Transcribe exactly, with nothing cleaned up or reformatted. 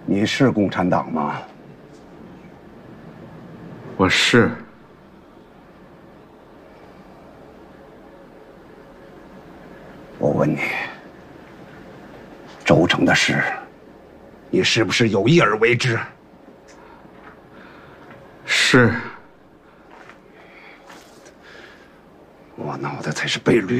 你是共产党吗？ 我是。 我问你，周成的事，你是不是有意而为之？ 是。 我脑袋才是被驴